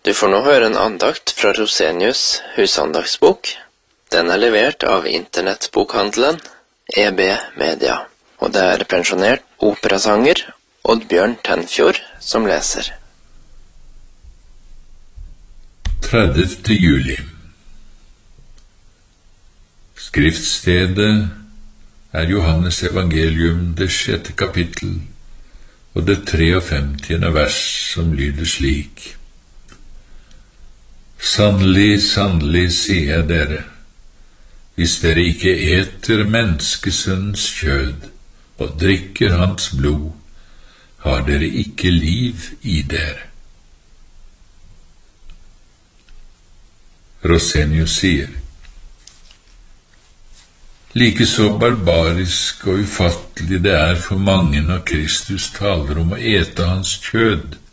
Du får nå høre en andakt fra Rosenius husandaktsbok. Den er levert av internettbokhandelen EB Media, og det er pensjonert operasanger Oddbjørn Tenfjord som leser. 30. juli. Skriftstedet er Johannes evangelium, det 6. kapittel, og det 53. vers, som lyder slik: Sannelig, sannelig, sier jeg dere, hvis dere ikke eter menneskesønnens kjød og drikker hans blod, har dere ikke liv i dere. Rosenius sier: like så barbarisk og ufattelig det er for mange når Kristus taler om å ete hans kjød,